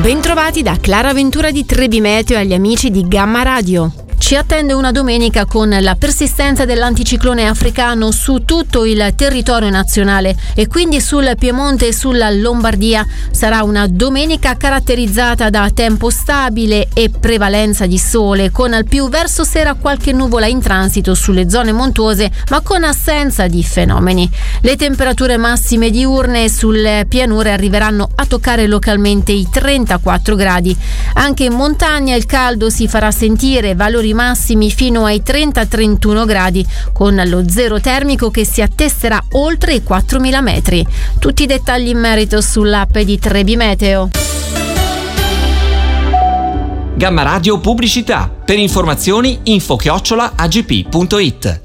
Bentrovati da Clara Ventura di Trebi Meteo e agli amici di Gamma Radio. Ci attende una domenica con la persistenza dell'anticiclone africano su tutto il territorio nazionale e quindi sul Piemonte e sulla Lombardia. Sarà una domenica caratterizzata da tempo stabile e prevalenza di sole, con al più verso sera qualche nuvola in transito sulle zone montuose, ma con assenza di fenomeni. Le temperature massime diurne sulle pianure arriveranno a toccare localmente i 34 gradi. Anche in montagna il caldo si farà sentire, valori massimi fino ai 30-31 gradi, con lo zero termico che si attesterà oltre i 4.000 metri. Tutti i dettagli in merito sull'app di Trebi Meteo. Gamma Radio Pubblicità. Per informazioni info@agp.it.